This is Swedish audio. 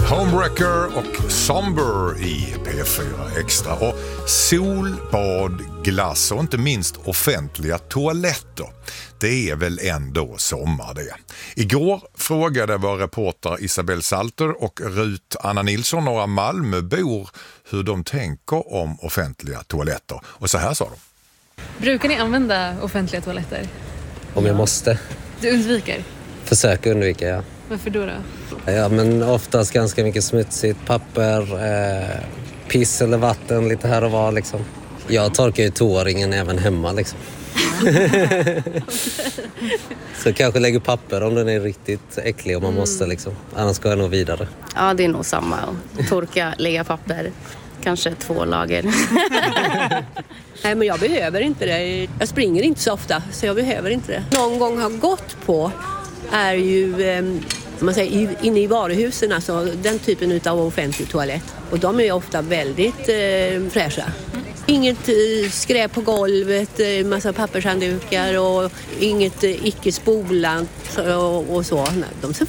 Homewrecker och Somber i P4 Extra. Och sol, bad, glass och inte minst offentliga toaletter. Det är väl ändå sommar det. Igår frågade vår reporter Isabel Salter och Rut Anna Nilsson, några Malmöbor, hur de tänker om offentliga toaletter. Och så här sa de. Brukar ni använda offentliga toaletter? Om jag måste. Du undviker? Försöker undvika, ja. Varför då? Ja, men oftast ganska mycket smutsigt. Papper, piss eller vatten lite här och var liksom. Jag torkar ju toaringen även hemma liksom. Så kanske lägger papper om den är riktigt äcklig om man måste liksom. Annars går jag nog vidare. Ja, det är nog samma. Torka, lägga papper. Kanske 2 lager. Nej, men jag behöver inte det. Jag springer inte så ofta, så jag behöver inte det. Någon gång har gått på är ju man säger, inne i varuhusen, alltså den typen av offentlig toalett. Och de är ofta väldigt fräscha. Inget skräp på golvet, massa pappershanddukar och inget icke-spolat och så. De ser